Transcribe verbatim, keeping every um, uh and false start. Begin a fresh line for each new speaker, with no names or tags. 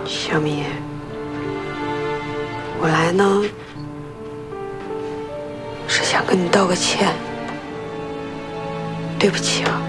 小米，我来呢是想跟你道个歉，对不起啊。